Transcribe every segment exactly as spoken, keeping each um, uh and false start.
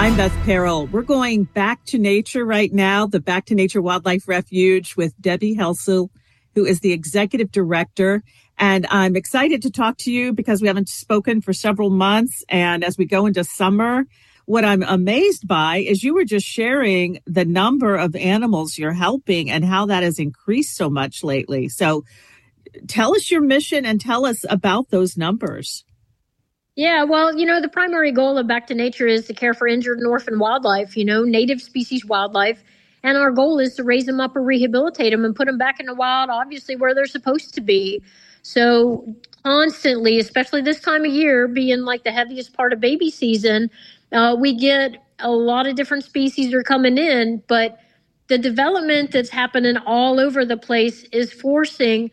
I'm Beth Perel. We're going back to nature right now, the Back to Nature Wildlife Refuge with Debbie Helsel, who is the executive director. And I'm excited to talk to you because we haven't spoken for several months. And as we go into summer, what I'm amazed by is you were just sharing the number of animals you're helping and how that has increased so much lately. So tell us your mission and tell us about those numbers. Yeah, well, you know, the primary goal of Back to Nature is to care for injured and orphan wildlife, you know, native species wildlife. And our goal is to raise them up or rehabilitate them and put them back in the wild, obviously, where they're supposed to be. So constantly, especially this time of year, being like the heaviest part of baby season, uh, we get a lot of different species are coming in. But the development that's happening all over the place is forcing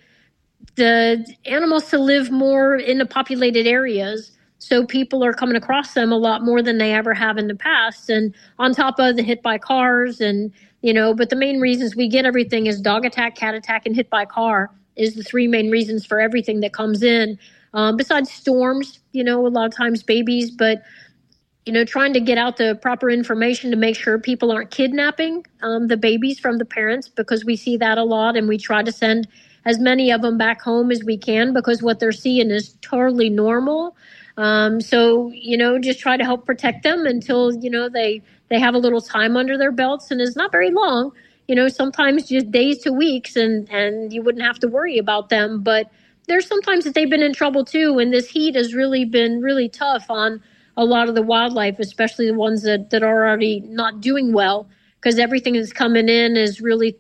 the animals to live more in the populated areas. So people are coming across them a lot more than they ever have in the past. And on top of the hit by cars and, you know, but the main reasons we get everything is dog attack, cat attack, and hit by car is the three main reasons for everything that comes in. Um, besides storms, you know, a lot of times babies, but, you know, trying to get out the proper information to make sure people aren't kidnapping um, the babies from the parents, because we see that a lot. And we try to send as many of them back home as we can because what they're seeing is totally normal. Um, so, you know, just try to help protect them until, you know, they, they have a little time under their belts, and it's not very long, you know, sometimes just days to weeks, and, and you wouldn't have to worry about them. But there's sometimes that they've been in trouble too. And this heat has really been really tough on a lot of the wildlife, especially the ones that, that are already not doing well, because everything that's coming in is really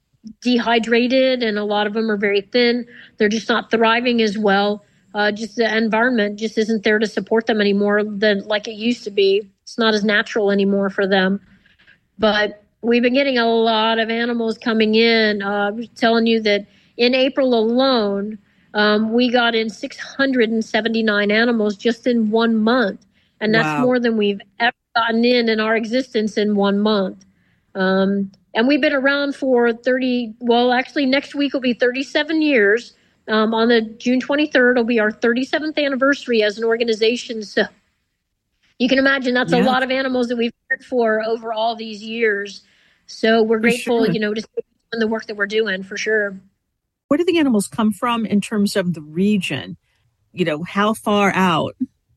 dehydrated, and a lot of them are very thin. They're just not thriving as well. Uh, just the environment just isn't there to support them anymore than like it used to be. It's not as natural anymore for them. But we've been getting a lot of animals coming in. Uh, I was telling you that in April alone, um, we got in six hundred seventy-nine animals just in one month. And that's Wow. more than we've ever gotten in in our existence in one month. Um, and we've been around for thirty, well, actually next week will be thirty-seven years. Um, on the June twenty-third will be our thirty-seventh anniversary as an organization. So you can imagine that's Yeah. a lot of animals that we've cared for over all these years. So we're For grateful, sure. you know, to see the work that we're doing for sure. Where do the animals come from in terms of the region? You know, how far out?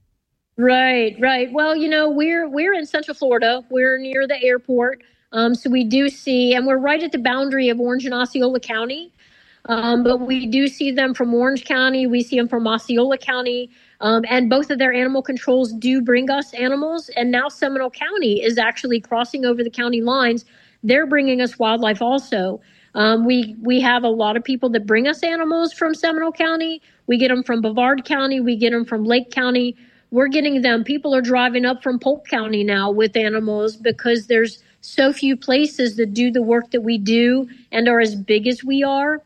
Right, right. Well, you know, we're we're in Central Florida. We're near the airport. Um, so we do see, and we're right at the boundary of Orange and Osceola County. Um, but we do see them from Orange County. We see them from Osceola County. Um, and both of their animal controls do bring us animals. And now Seminole County is actually crossing over the county lines. They're bringing us wildlife also. Um, we we have a lot of people that bring us animals from Seminole County. We get them from Brevard County. We get them from Lake County. We're getting them. People are driving up from Polk County now with animals because there's so few places that do the work that we do and are as big as we are.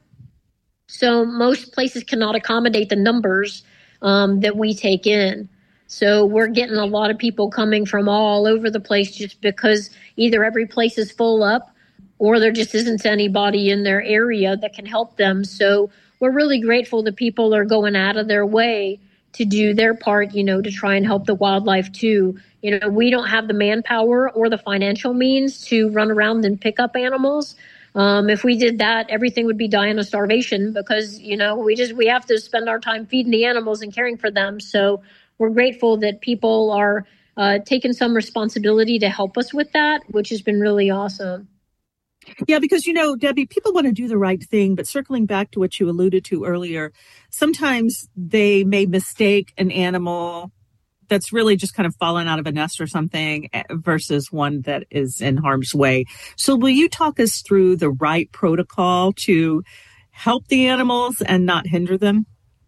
So most places cannot accommodate the numbers um, that we take in. So we're getting a lot of people coming from all over the place just because either every place is full up or there just isn't anybody in their area that can help them. So we're really grateful that people are going out of their way to do their part, you know, to try and help the wildlife too. You know, we don't have the manpower or the financial means to run around and pick up animals. Um, if we did that, everything would be dying of starvation because, you know, we just we have to spend our time feeding the animals and caring for them. So we're grateful that people are uh, taking some responsibility to help us with that, which has been really awesome. Yeah, because, you know, Debbie, people want to do the right thing, but circling back to what you alluded to earlier, sometimes they may mistake an animal that's really just kind of fallen out of a nest or something versus one that is in harm's way. So will you talk us through the right protocol to help the animals and not hinder them?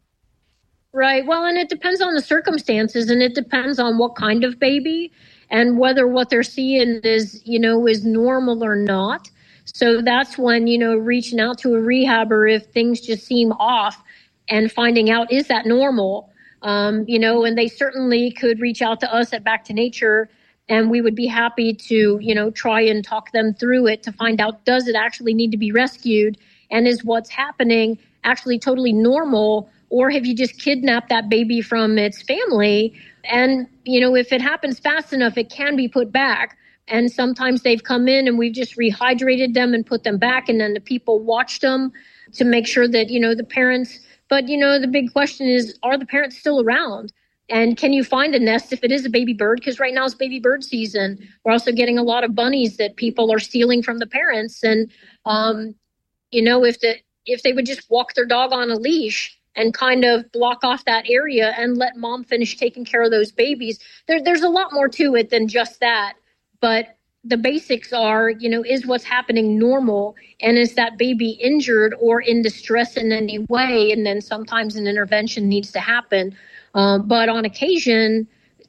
Right. Well, and it depends on the circumstances, and it depends on what kind of baby and whether what they're seeing is, you know, is normal or not. So that's when, you know, reaching out to a rehabber if things just seem off and finding out, is that normal? Um, you know, and they certainly could reach out to us at Back to Nature, and we would be happy to, you know, try and talk them through it to find out, does it actually need to be rescued? And is what's happening actually totally normal? or have you just kidnapped that baby from its family? And, you know, if it happens fast enough, it can be put back. And sometimes they've come in and we've just rehydrated them and put them back. And then the people watched them to make sure that, you know, the parents, but, you know, the big question is, are the parents still around? And can you find a nest if it is a baby bird? Because right now it's baby bird season. We're also getting a lot of bunnies that people are stealing from the parents. And, um, you know, if the if they would just walk their dog on a leash and kind of block off that area and let mom finish taking care of those babies, there, there's a lot more to it than just that. But the basics are, you know, is what's happening normal? And is that baby injured or in distress in any way? And then sometimes an intervention needs to happen. Um, but on occasion,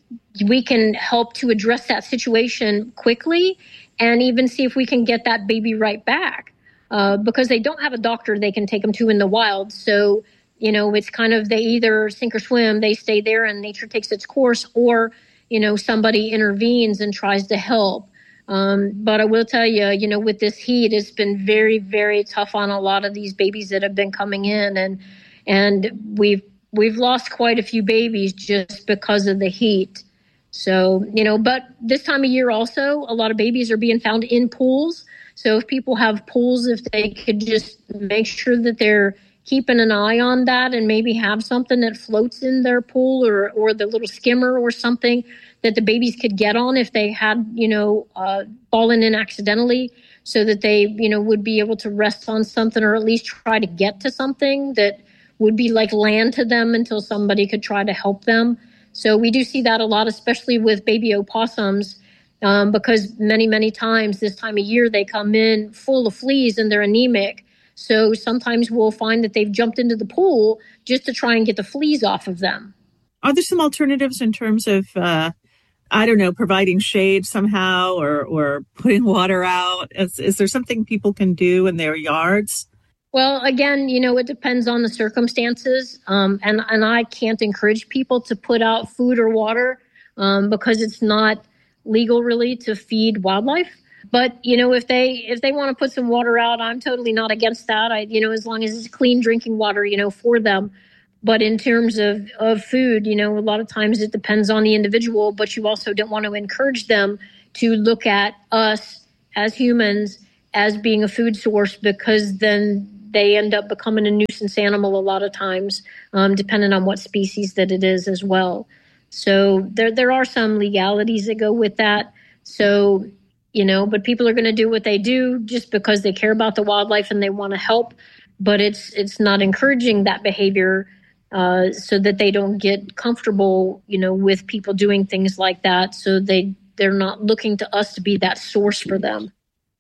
we can help to address that situation quickly and even see if we can get that baby right back. Uh, because they don't have a doctor they can take them to in the wild. So, you know, it's kind of they either sink or swim, they stay there and nature takes its course, or, you know, somebody intervenes and tries to help. Um, but I will tell you, you know, with this heat, it's been very, very tough on a lot of these babies that have been coming in. And and we've we've lost quite a few babies just because of the heat. So, you know, but this time of year also, a lot of babies are being found in pools. So if people have pools, if they could just make sure that they're keeping an eye on that and maybe have something that floats in their pool or, or the little skimmer or something that the babies could get on if they had, you know, uh, fallen in accidentally, so that they, you know, would be able to rest on something or at least try to get to something that would be like land to them until somebody could try to help them. So we do see that a lot, especially with baby opossums. Um, because many, many times this time of year, they come in full of fleas and they're anemic. So sometimes we'll find that they've jumped into the pool just to try and get the fleas off of them. Are there some alternatives in terms of, uh, I don't know, providing shade somehow or, or putting water out? Is, is there something people can do in their yards? Well, again, you know, it depends on the circumstances. Um, and, and I can't encourage people to put out food or water um, because it's not legal really to feed wildlife. But, you know, if they if they want to put some water out, I'm totally not against that. I, you know, as long as it's clean drinking water, you know, for them. But in terms of, of food, you know, a lot of times it depends on the individual, but you also don't want to encourage them to look at us as humans as being a food source, because then they end up becoming a nuisance animal a lot of times, um, depending on what species that it is as well. So there there are some legalities that go with that. So, you know, but people are going to do what they do just because they care about the wildlife and they want to help. But it's it's not encouraging that behavior uh, so that they don't get comfortable, you know, with people doing things like that. So they they're not looking to us to be that source for them.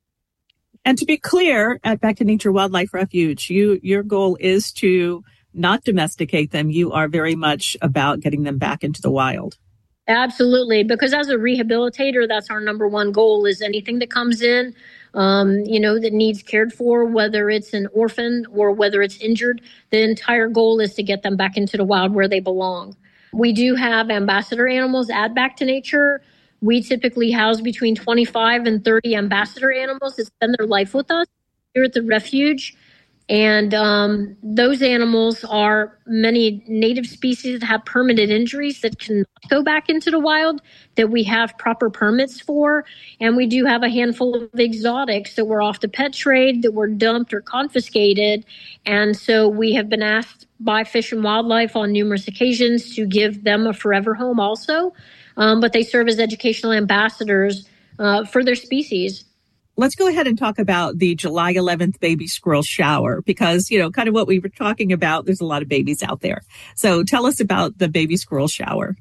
And to be clear, at Back to Nature Wildlife Refuge, you your goal is to not domesticate them. You are very much about getting them back into the wild. Absolutely. Because as a rehabilitator, that's our number one goal, is anything that comes in, um, you know, that needs cared for, whether it's an orphan or whether it's injured, the entire goal is to get them back into the wild where they belong. We do have ambassador animals at Back to Nature. We typically house between twenty-five and thirty ambassador animals that spend their life with us here at the refuge. And um, those animals are many native species that have permanent injuries that cannot go back into the wild, that we have proper permits for. And we do have a handful of exotics that were off the pet trade, that were dumped or confiscated. And so we have been asked by Fish and Wildlife on numerous occasions to give them a forever home also. Um, but they serve as educational ambassadors uh, for their species. Let's go ahead and talk about the July eleventh baby squirrel shower, because, you know, kind of what we were talking about, there's a lot of babies out there. So tell us about the baby squirrel shower.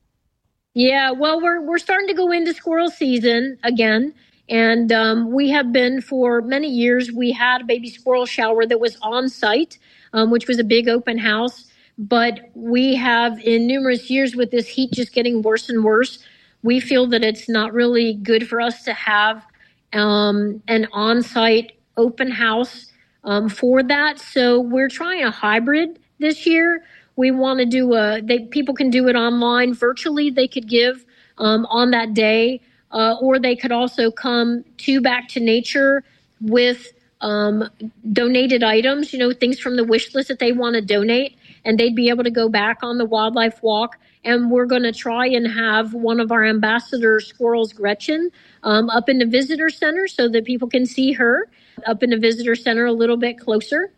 Yeah, well, we're we're starting to go into squirrel season again. And um, we have been for many years. We had a baby squirrel shower that was on site, um, which was a big open house. But we have, in numerous years, with this heat just getting worse and worse, we feel that it's not really good for us to have um, an on-site open house um, for that. So we're trying a hybrid this year. We want to do a, they, people can do it online virtually. They could give um, on that day, uh, or they could also come to Back to Nature with um, donated items, you know, things from the wish list that they want to donate. and they'd be able to go back on the wildlife walk. And we're going to try and have one of our ambassador squirrels, Gretchen, um, up in the visitor center so that people can see her up in the visitor center a little bit closer.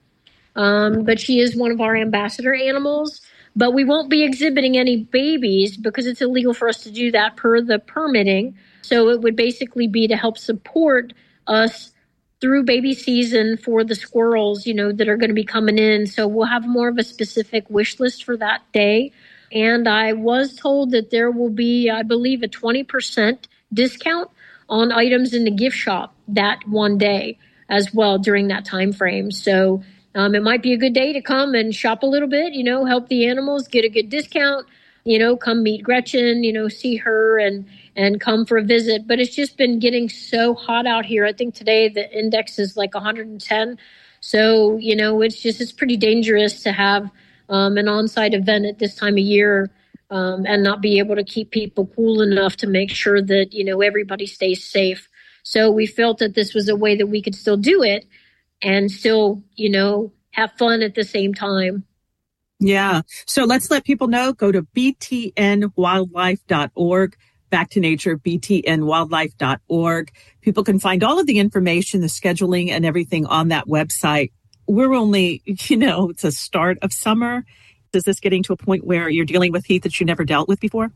Um, but she is one of our ambassador animals. But we won't be exhibiting any babies because it's illegal for us to do that per the permitting. So it would basically be to help support us through baby season for the squirrels, you know, that are going to be coming in. So we'll have more of a specific wish list for that day. And I was told that there will be, I believe, a twenty percent discount on items in the gift shop that one day as well during that time frame. So um, it might be a good day to come and shop a little bit, you know, help the animals, get a good discount, you know, come meet Gretchen, you know, see her and and come for a visit. But it's just been getting so hot out here. I think today the index is like one hundred ten. So, you know, it's just, it's pretty dangerous to have um, an on-site event at this time of year um, and not be able to keep people cool enough to make sure that, you know, everybody stays safe. So we felt that this was a way that we could still do it and still, you know, have fun at the same time. Yeah. So let's let people know. Go to b t n wildlife dot org. Back to Nature, b t n wildlife dot org. People can find all of the information, the scheduling and everything on that website. We're only, you know, it's a start of summer. Is this getting to a point where you're dealing with heat that you never dealt with before?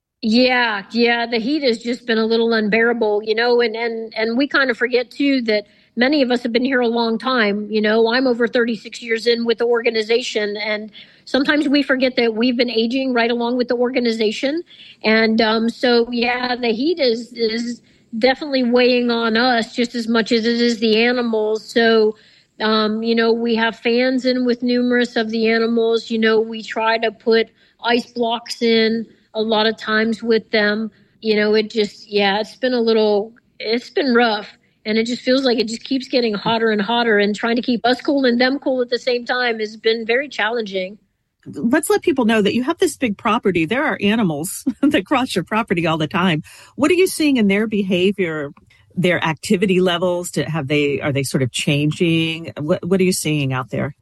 Yeah, yeah. The heat has just been a little unbearable, you know, and, and, and we kind of forget too that many of us have been here a long time. You know, I'm over thirty-six years in with the organization, and sometimes we forget that we've been aging right along with the organization. And um, so, yeah, the heat is is definitely weighing on us just as much as it is the animals. So, um, you know, we have fans in with numerous of the animals. You know, we try to put ice blocks in a lot of times with them. You know, it just, yeah, it's been a little, it's been rough. And it just feels like it just keeps getting hotter and hotter, and trying to keep us cool and them cool at the same time has been very challenging. Let's let people know that you have this big property. There are animals that cross your property all the time. What are you seeing in their behavior, their activity levels? To have they, are they sort of changing? What, what are you seeing out there?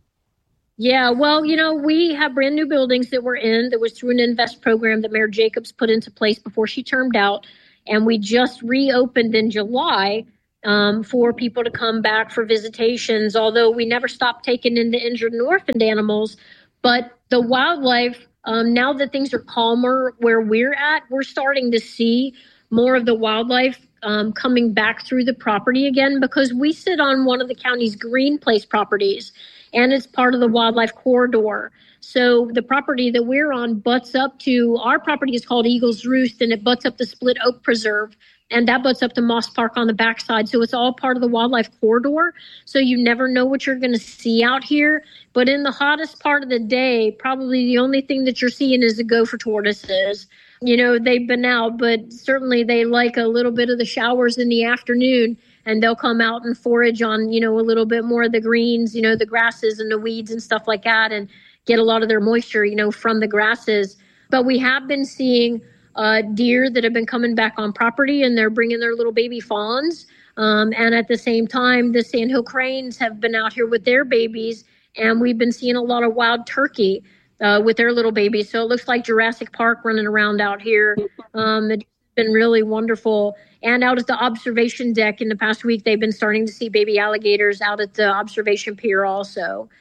Yeah, well, you know, we have brand new buildings that we're in that was through an INVEST program that Mayor Jacobs put into place before she termed out. And we just reopened in July um, for people to come back for visitations, although we never stopped taking in the injured and orphaned animals. But the wildlife, um, now that things are calmer where we're at, we're starting to see more of the wildlife um, coming back through the property again, because we sit on one of the county's green place properties, and it's part of the wildlife corridor. So the property that we're on butts up to, our property is called Eagles Roost, and it butts up the Split Oak Preserve, and that butts up to Moss Park on the backside. So it's all part of the wildlife corridor. So you never know what you're going to see out here. But in the hottest part of the day, probably the only thing that you're seeing is the gopher tortoises. You know, they've been out, but certainly they like a little bit of the showers in the afternoon, and they'll come out and forage on, you know, a little bit more of the greens, you know, the grasses and the weeds and stuff like that, and get a lot of their moisture, you know, from the grasses. But we have been seeing uh, deer that have been coming back on property, and they're bringing their little baby fawns. Um, and at the same time, the sandhill cranes have been out here with their babies, and we've been seeing a lot of wild turkey uh, with their little babies. So it looks like Jurassic Park running around out here. Um, it's been really wonderful. And out at the observation deck in the past week, they've been starting to see baby alligators out at the observation pier also.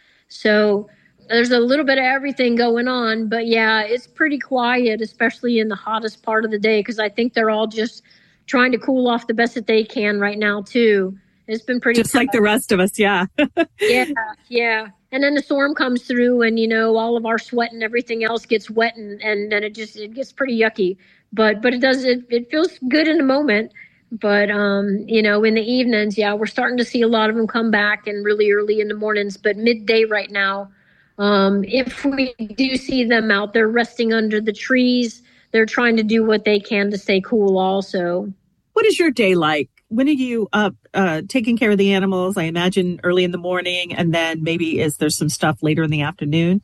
So there's a little bit of everything going on. But yeah, it's pretty quiet, especially in the hottest part of the day, because I think they're all just trying to cool off the best that they can right now, too. It's been pretty just tough. Like the rest of us. Yeah. yeah. Yeah. And then the storm comes through, and, you know, all of our sweat and everything else gets wet, and, and then it just, it gets pretty yucky. But, but it does, it, it feels good in the moment. But, um, you know, in the evenings, yeah, we're starting to see a lot of them come back, and really early in the mornings, but midday right now. Um, if we do see them out there resting under the trees, they're trying to do what they can to stay cool also. What is your day like? When are you up uh, taking care of the animals? I imagine early in the morning, and then maybe is there some stuff later in the afternoon?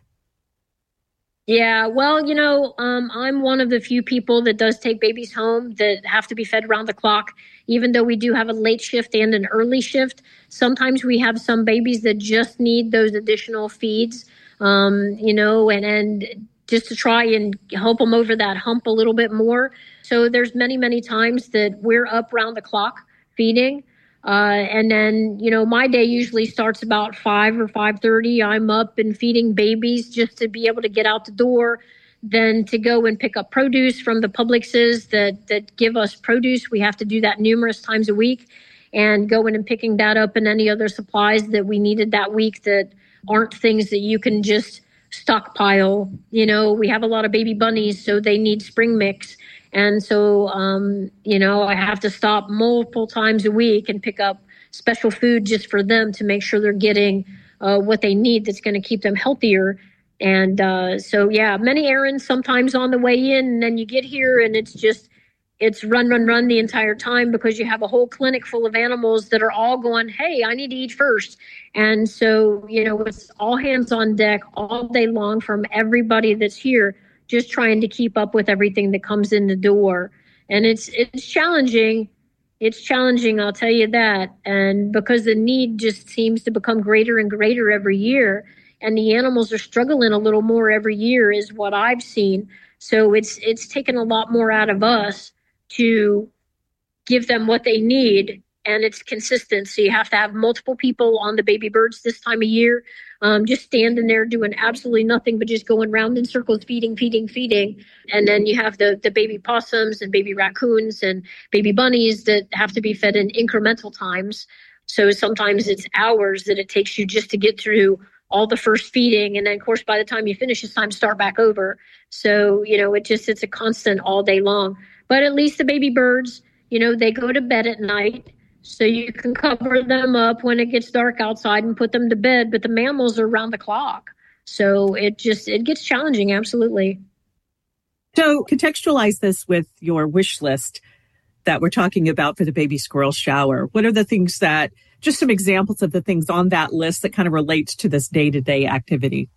Yeah, well, you know, um, I'm one of the few people that does take babies home that have to be fed around the clock, even though we do have a late shift and an early shift. Sometimes we have some babies that just need those additional feeds um, you know, and, and just to try and help them over that hump a little bit more. So there's many, many times that we're up round the clock feeding. Uh, and then, you know, my day usually starts about five or five thirty. I'm up and feeding babies just to be able to get out the door, then to go and pick up produce from the Publixes that, that give us produce. We have to do that numerous times a week, and go in and picking that up and any other supplies that we needed that week that aren't things that you can just stockpile. You know, we have a lot of baby bunnies, so they need spring mix. And so, um, you know, I have to stop multiple times a week and pick up special food just for them to make sure they're getting uh, what they need that's going to keep them healthier. And uh, so, yeah, many errands sometimes on the way in, and then you get here and it's just, it's run, run, run the entire time, because you have a whole clinic full of animals that are all going, hey, I need to eat first. And so, you know, it's all hands on deck all day long from everybody that's here, just trying to keep up with everything that comes in the door. And it's it's challenging. It's challenging, I'll tell you that. And because the need just seems to become greater and greater every year, and the animals are struggling a little more every year is what I've seen. So it's it's taken a lot more out of us to give them what they need. And it's consistent. So you have to have multiple people on the baby birds this time of year, um, just standing there doing absolutely nothing but just going round in circles, feeding, feeding, feeding. And then you have the, the baby possums and baby raccoons and baby bunnies that have to be fed in incremental times. So sometimes it's hours that it takes you just to get through all the first feeding. And then, of course, by the time you finish, it's time to start back over. So, you know, it just, it's a constant all day long. But at least the baby birds, you know, they go to bed at night. So you can cover them up when it gets dark outside and put them to bed. But the mammals are around the clock. So it just, it gets challenging. Absolutely. So contextualize this with your wish list that we're talking about for the baby squirrel shower. What are the things that, just some examples of the things on that list that kind of relates to this day-to-day activity?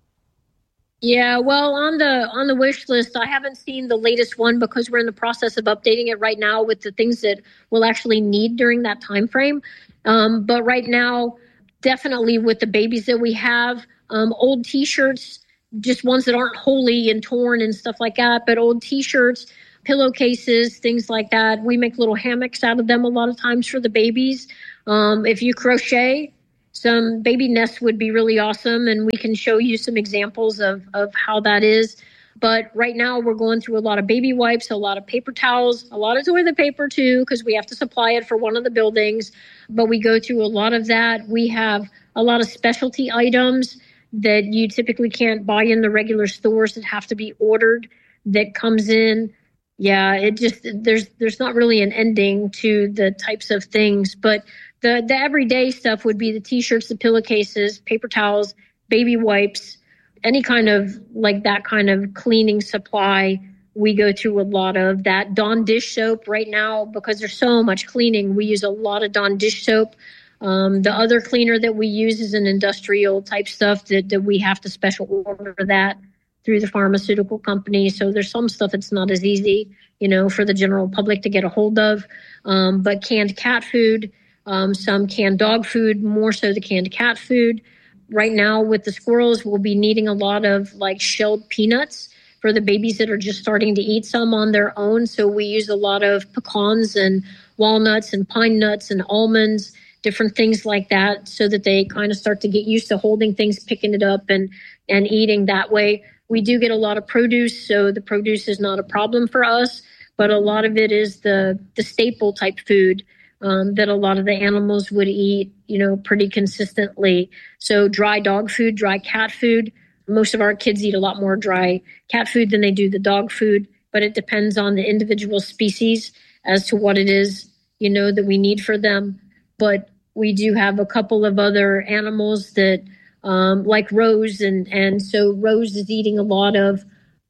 Yeah, well, on the on the wish list, I haven't seen the latest one because we're in the process of updating it right now with the things that we'll actually need during that time frame. Um, but right now, definitely with the babies that we have, um, old T-shirts, just ones that aren't holey and torn and stuff like that, but old T-shirts, pillowcases, things like that. We make little hammocks out of them a lot of times for the babies. Um, if you crochet, some baby nests would be really awesome, and we can show you some examples of, of how that is. But right now we're going through a lot of baby wipes, a lot of paper towels, a lot of toilet paper too, because we have to supply it for one of the buildings. But we go through a lot of that. We have a lot of specialty items that you typically can't buy in the regular stores that have to be ordered that comes in. Yeah, it just, there's there's not really an ending to the types of things. But The the everyday stuff would be the T-shirts, the pillowcases, paper towels, baby wipes, any kind of like that kind of cleaning supply. We go through a lot of that. Dawn dish soap right now, because there's so much cleaning, we use a lot of Dawn dish soap. Um, the other cleaner that we use is an industrial type stuff that, that we have to special order for that through the pharmaceutical company. So there's some stuff that's not as easy, you know, for the general public to get a hold of. Um, but canned cat food, Um, some canned dog food, more so the canned cat food. Right now with the squirrels, we'll be needing a lot of like shelled peanuts for the babies that are just starting to eat some on their own. So we use a lot of pecans and walnuts and pine nuts and almonds, different things like that, so that they kind of start to get used to holding things, picking it up and, and eating that way. We do get a lot of produce, so the produce is not a problem for us, but a lot of it is the, the staple type food Um, that a lot of the animals would eat, you know, pretty consistently. So dry dog food, dry cat food. Most of our kids eat a lot more dry cat food than they do the dog food, but it depends on the individual species as to what it is, you know, that we need for them. But we do have a couple of other animals that, um, like Rose, and, and so Rose is eating a lot of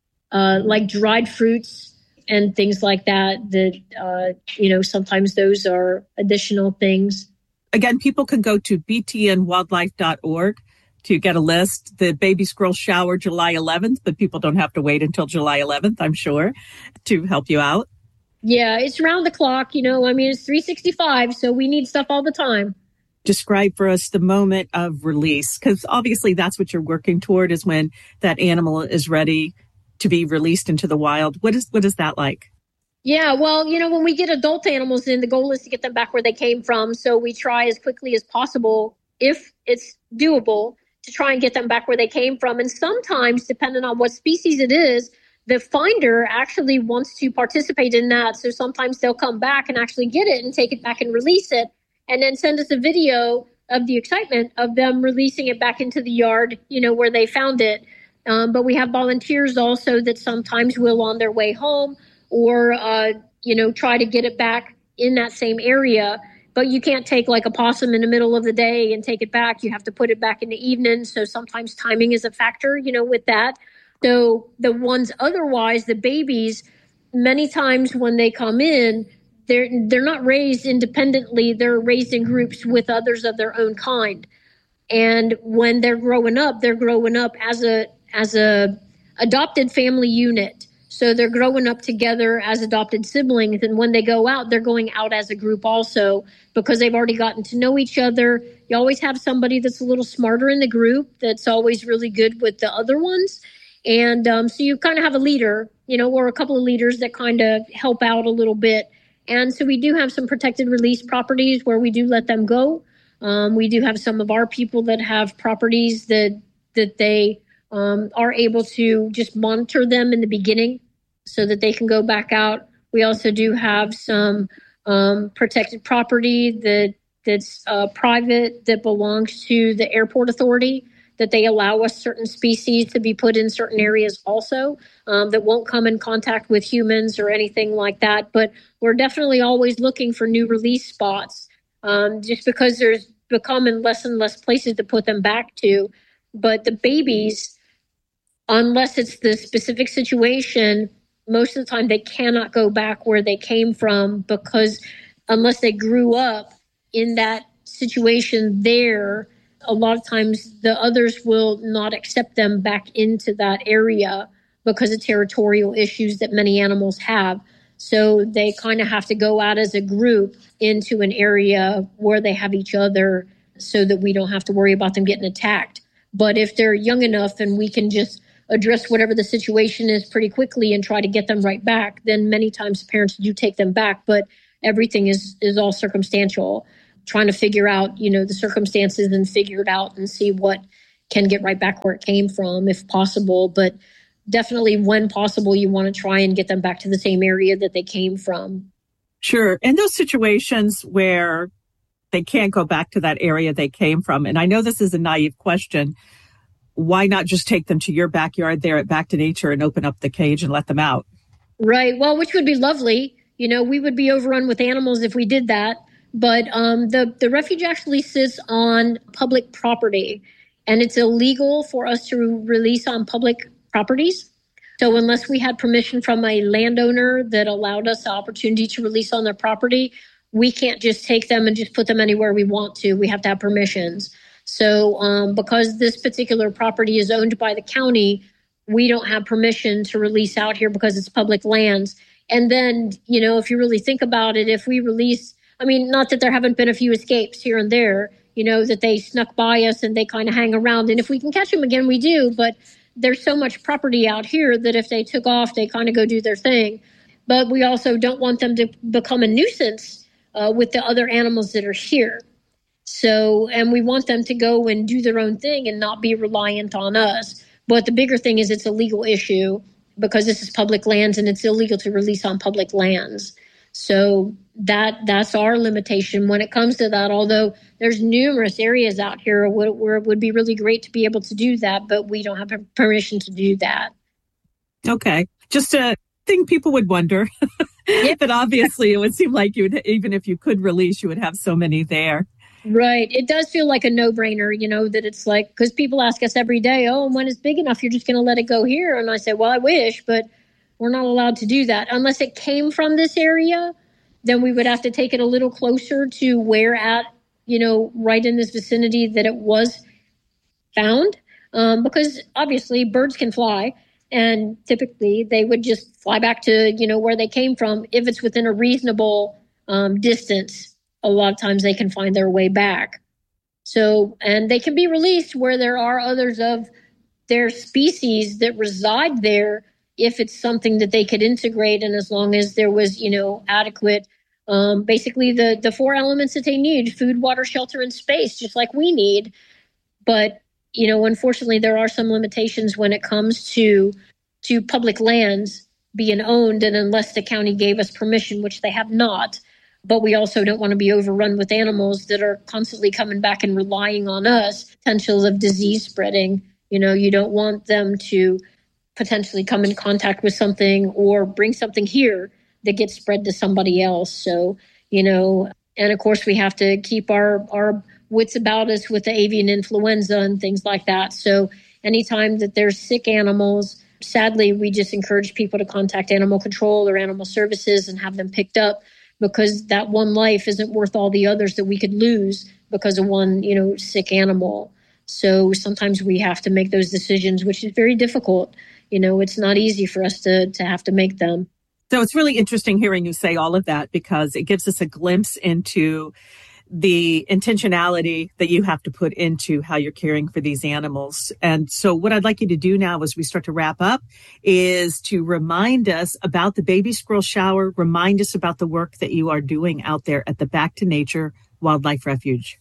uh, like dried fruits and things like that, that, uh, you know, sometimes those are additional things. Again, people can go to b t n wildlife dot org to get a list. The baby squirrel shower, July eleventh, but people don't have to wait until July eleventh, I'm sure, to help you out. Yeah, it's round the clock. You know, I mean, it's three sixty-five, so we need stuff all the time. describe for us the moment of release? Because obviously that's what you're working toward, is when that animal is ready to be released into the wild. What is what is that like? Yeah, well, you know, when we get adult animals in, the goal is to get them back where they came from. So we try as quickly as possible, if it's doable, to try and get them back where they came from. And sometimes, depending on what species it is, the finder actually wants to participate in that. So sometimes they'll come back and actually get it and take it back and release it, and then send us a video of the excitement of them releasing it back into the yard, you know, where they found it. Um, but we have volunteers also that sometimes will, on their way home, or, uh, you know, try to get it back in that same area. But you can't take like a possum in the middle of the day and take it back. You have to put it back in the evening. So sometimes timing is a factor, you know, with that. So the ones otherwise, the babies, many times when they come in, they're, they're not raised independently. They're raised in groups with others of their own kind. And when they're growing up, they're growing up as a, as a adopted family unit. So they're growing up together as adopted siblings. And when they go out, they're going out as a group also, because they've already gotten to know each other. You always have somebody that's a little smarter in the group that's always really good with the other ones. And um, so you kind of have a leader, you know, or a couple of leaders that kind of help out a little bit. And so we do have some protected release properties where we do let them go. Um, we do have some of our people that have properties that that they um, are able to just monitor them in the beginning so that they can go back out. We also do have some um, protected property that that's uh, private, that belongs to the airport authority, that they allow us certain species to be put in certain areas also, um, that won't come in contact with humans or anything like that. But we're definitely always looking for new release spots, um, just because there's becoming less and less places to put them back to. But the babies, unless it's the specific situation, most of the time they cannot go back where they came from, because unless they grew up in that situation there, a lot of times the others will not accept them back into that area because of territorial issues that many animals have. So they kind of have to go out as a group into an area where they have each other, so that we don't have to worry about them getting attacked. But if they're young enough and we can just address whatever the situation is pretty quickly and try to get them right back, then many times parents do take them back. But everything is, is all circumstantial, trying to figure out, you know, the circumstances and figure it out and see what can get right back where it came from if possible. But definitely when possible, you want to try and get them back to the same area that they came from. Sure. And those situations where they can't go back to that area they came from, and I know this is a naive question, why not just take them to your backyard there at Back to Nature and open up the cage and let them out? Right. Well, which would be lovely. You know, we would be overrun with animals if we did that. But um, the, the refuge actually sits on public property, and it's illegal for us to release on public properties. So unless we had permission from a landowner that allowed us the opportunity to release on their property, we can't just take them and just put them anywhere we want to. We have to have permissions. So um, because this particular property is owned by the county, we don't have permission to release out here because it's public lands. And then, you know, if you really think about it, if we release, I mean, not that there haven't been a few escapes here and there, you know, that they snuck by us and they kind of hang around. And if we can catch them again, we do. But there's so much property out here that if they took off, they kind of go do their thing. But we also don't want them to become a nuisance uh, with the other animals that are here. So, and we want them to go and do their own thing and not be reliant on us. But the bigger thing is it's a legal issue because this is public lands and it's illegal to release on public lands. So that that's our limitation when it comes to that, although there's numerous areas out here where, where it would be really great to be able to do that, but we don't have permission to do that. Okay. Just a thing people would wonder. Yeah. But obviously it would seem like you would, even if you could release, you would have so many there. Right. It does feel like a no-brainer, you know, that it's like, because people ask us every day, oh, and when it's big enough, you're just going to let it go here. And I say, well, I wish, but we're not allowed to do that. Unless it came from this area, then we would have to take it a little closer to where at, you know, right in this vicinity that it was found. Um, because obviously birds can fly, and typically they would just fly back to, you know, where they came from. If it's within a reasonable um, distance, a lot of times they can find their way back. So, and they can be released where there are others of their species that reside there if it's something that they could integrate, and as long as there was, you know, adequate, um, basically the, the four elements that they need: food, water, shelter, and space, just like we need. But, you know, unfortunately, there are some limitations when it comes to to public lands being owned, and unless the county gave us permission, which they have not. But we also don't want to be overrun with animals that are constantly coming back and relying on us, potential of disease spreading. You know, you don't want them to potentially come in contact with something or bring something here that gets spread to somebody else. So, you know, and of course we have to keep our, our wits about us with the avian influenza and things like that. So anytime that there's sick animals, sadly, we just encourage people to contact animal control or animal services and have them picked up, because that one life isn't worth all the others that we could lose because of one, you know, sick animal. So sometimes we have to make those decisions, which is very difficult. You know, it's not easy for us to, to have to make them. So it's really interesting hearing you say all of that, because it gives us a glimpse into the intentionality that you have to put into how you're caring for these animals. And so what I'd like you to do now as we start to wrap up is to remind us about the Baby Squirrel Shower, remind us about the work that you are doing out there at the Back to Nature Wildlife Refuge.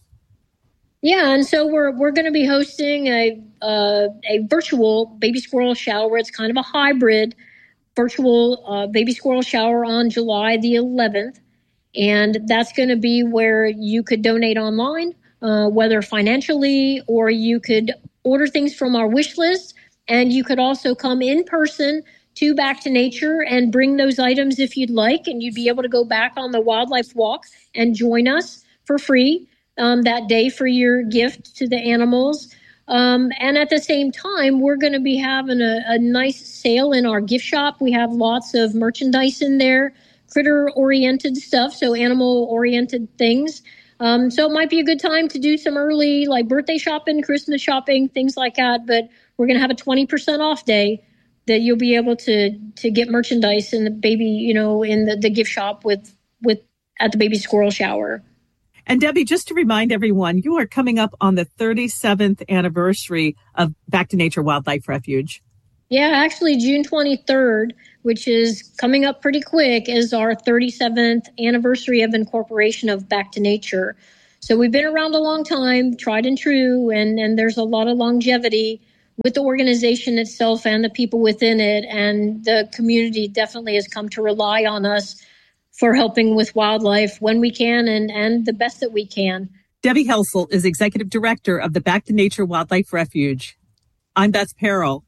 Yeah, and so we're we're going to be hosting a uh, a virtual baby squirrel shower. It's kind of a hybrid virtual uh, baby squirrel shower on July the eleventh, and that's going to be where you could donate online, uh, whether financially, or you could order things from our wish list, and you could also come in person to Back to Nature and bring those items if you'd like, and you'd be able to go back on the wildlife walk and join us for free Um, that day for your gift to the animals. Um, and at the same time, we're going to be having a, a nice sale in our gift shop. We have lots of merchandise in there, critter-oriented stuff, so animal-oriented things. Um, so it might be a good time to do some early, like, birthday shopping, Christmas shopping, things like that. But we're going to have a twenty percent off day that you'll be able to to get merchandise in the baby, you know, in the, the gift shop with with at the Baby Squirrel Shower. And Debbie, just to remind everyone, you are coming up on the thirty-seventh anniversary of Back to Nature Wildlife Refuge. Yeah, actually June twenty-third, which is coming up pretty quick, is our thirty-seventh anniversary of incorporation of Back to Nature. So we've been around a long time, tried and true, and, and there's a lot of longevity with the organization itself and the people within it. And the community definitely has come to rely on us for helping with wildlife when we can and, and the best that we can. Debbie Helsel is Executive Director of the Back to Nature Wildlife Refuge. I'm Beth Perrell.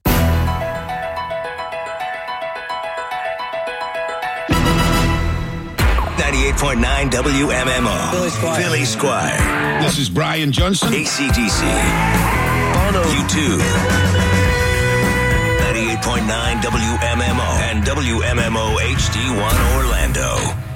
ninety-eight point nine W M M O. Philly Squire. Philly Squire. This is Brian Johnson. A C D C. Bono. U two. ninety-eight point nine W M M O and W M M O H D one Orlando.